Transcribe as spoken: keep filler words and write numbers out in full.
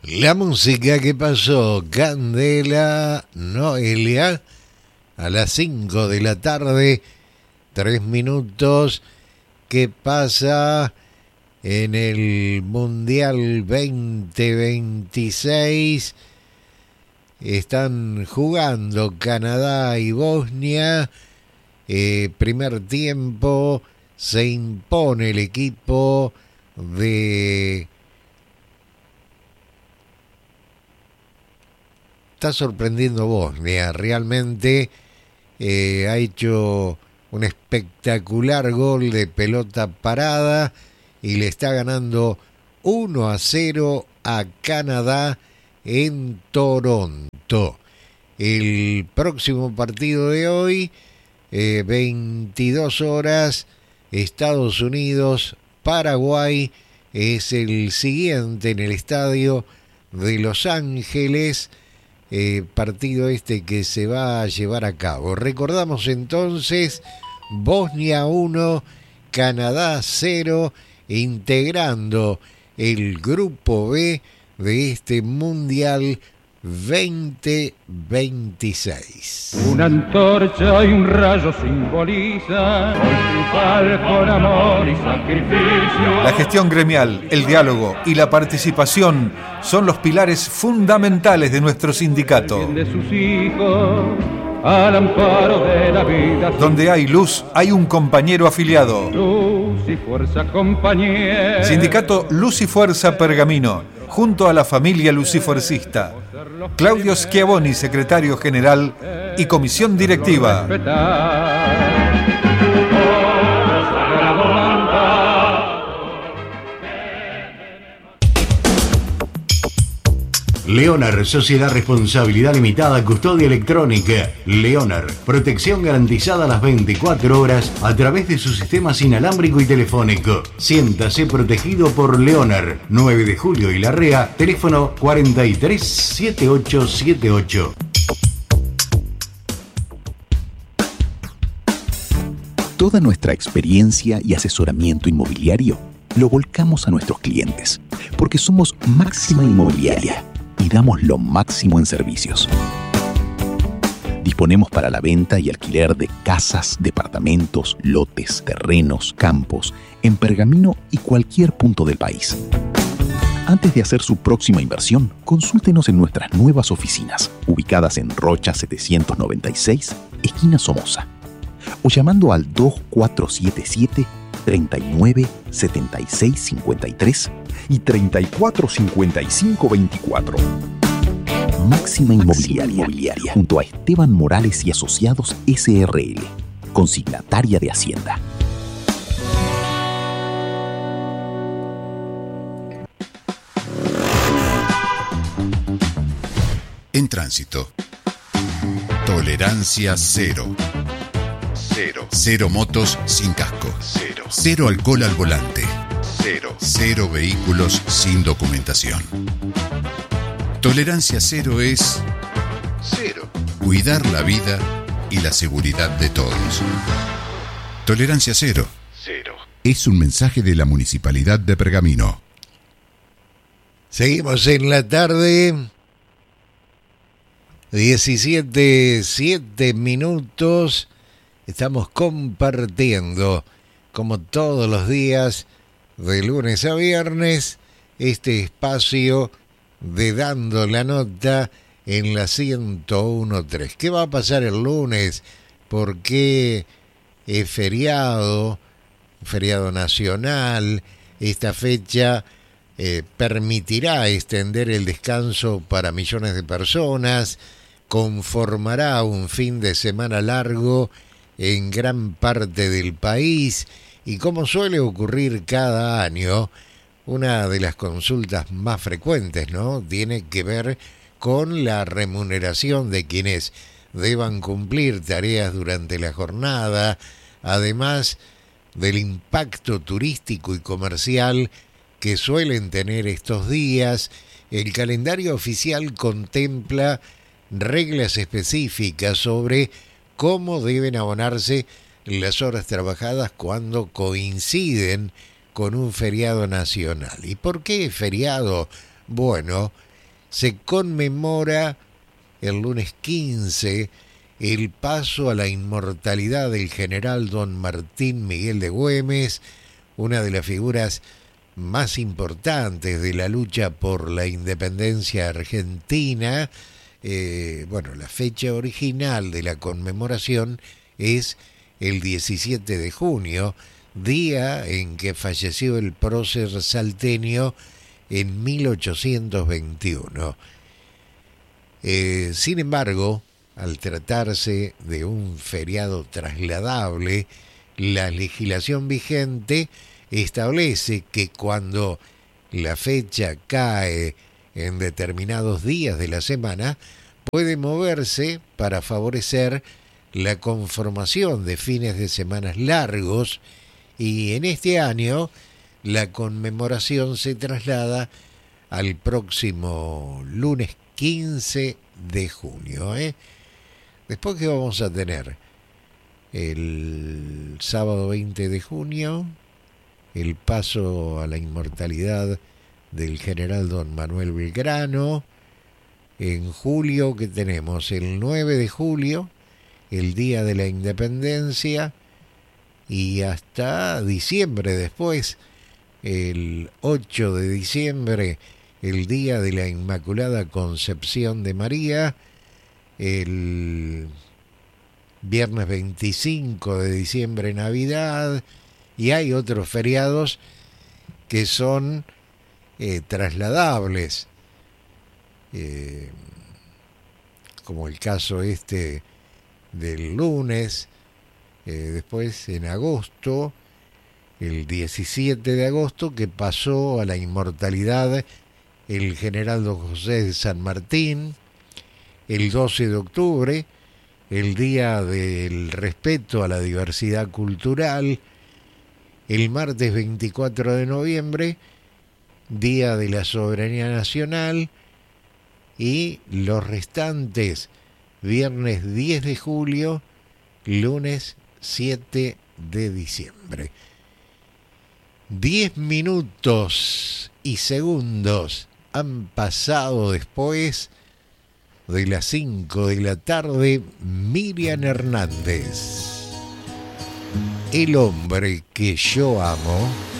La música que pasó, Candela, Noelia, a las cinco de la tarde, tres minutos, que pasa en el Mundial veinte veintiséis. Están jugando Canadá y Bosnia. Eh, primer tiempo, se impone el equipo de... Está sorprendiendo Bosnia, realmente eh, ha hecho un espectacular gol de pelota parada y le está ganando uno a cero a Canadá en Toronto. El próximo partido de hoy, eh, veintidós horas, Estados Unidos, Paraguay, es el siguiente en el estadio de Los Ángeles. Eh, partido este que se va a llevar a cabo. Recordamos entonces, Bosnia uno, Canadá cero, integrando el grupo B de este Mundial veinte veintiséis. Una antorcha y un rayo simboliza triunfar con amor y sacrificio. La gestión gremial, el diálogo y la participación son los pilares fundamentales de nuestro sindicato. De sus hijos, al amparo de la vida. Donde hay luz, hay un compañero afiliado. Luz y fuerza, compañera. Sindicato Luz y Fuerza Pergamino, junto a la familia lucifuercista. Claudio Schiavoni, secretario general y comisión directiva. Leonar, Sociedad Responsabilidad Limitada, Custodia Electrónica. Leonar, protección garantizada las veinticuatro horas a través de su sistemas inalámbrico y telefónico. Siéntase protegido por Leonar. nueve de julio y Larrea, teléfono cuarenta y tres setenta y ocho setenta y ocho. Toda nuestra experiencia y asesoramiento inmobiliario lo volcamos a nuestros clientes, porque somos Máxima Inmobiliaria y damos lo máximo en servicios. Disponemos para la venta y alquiler de casas, departamentos, lotes, terrenos, campos, en Pergamino y cualquier punto del país. Antes de hacer su próxima inversión, consúltenos en nuestras nuevas oficinas, ubicadas en Rocha setecientos noventa y seis, esquina Somoza, o llamando al dos cuatro siete siete, treinta y nueve, setenta y seis, cincuenta y tres y treinta y cuatro, cincuenta y cinco, veinticuatro. Máxima Inmobiliaria, Inmobiliaria, junto a Esteban Morales y Asociados S R L, consignataria de Hacienda. En tránsito. Tolerancia cero. Cero. Cero motos sin casco. Cero. Cero alcohol al volante. Cero. Cero vehículos sin documentación. Tolerancia cero es cero. Cuidar la vida y la seguridad de todos. Tolerancia cero. Cero. Es un mensaje de la Municipalidad de Pergamino. Seguimos en la tarde. diecisiete, siete minutos. Estamos compartiendo, como todos los días, de lunes a viernes, este espacio de Dando la Nota en la ciento uno punto tres. ¿Qué va a pasar el lunes? ¿Por qué es feriado, feriado nacional? Esta fecha eh, permitirá extender el descanso para millones de personas, conformará un fin de semana largo en gran parte del país y, como suele ocurrir cada año, una de las consultas más frecuentes, ¿no?, tiene que ver con la remuneración de quienes deban cumplir tareas durante la jornada, además del impacto turístico y comercial que suelen tener estos días. El calendario oficial contempla reglas específicas sobre cómo deben abonarse las horas trabajadas cuando coinciden con un feriado nacional. ¿Y por qué feriado? Bueno, se conmemora el lunes quince el paso a la inmortalidad del general don Martín Miguel de Güemes, una de las figuras más importantes de la lucha por la independencia argentina. Eh, bueno, la fecha original de la conmemoración es el diecisiete de junio, día en que falleció el prócer salteño en mil ochocientos veintiuno. Eh, sin embargo, al tratarse de un feriado trasladable, la legislación vigente establece que cuando la fecha cae en determinados días de la semana, puede moverse para favorecer la conformación de fines de semanas largos, y en este año la conmemoración se traslada al próximo lunes quince de junio. ¿eh? Después, ¿qué vamos a tener? El sábado veinte de junio, el paso a la inmortalidad del general don Manuel Belgrano. En julio, ¿qué tenemos? El nueve de julio, el Día de la Independencia, y hasta diciembre después, el ocho de diciembre, el Día de la Inmaculada Concepción de María, el viernes veinticinco de diciembre, Navidad, y hay otros feriados que son eh, trasladables, eh, como el caso este del lunes. Eh, después, en agosto, el diecisiete de agosto, que pasó a la inmortalidad el general don José de San Martín. El doce de octubre, el Día del Respeto a la Diversidad Cultural. El martes veinticuatro de noviembre, Día de la Soberanía Nacional. Y los restantes, viernes diez de julio, lunes siete de diciembre. Diez minutos y segundos han pasado después de las cinco de la tarde. Miriam Hernández, el hombre que yo amo.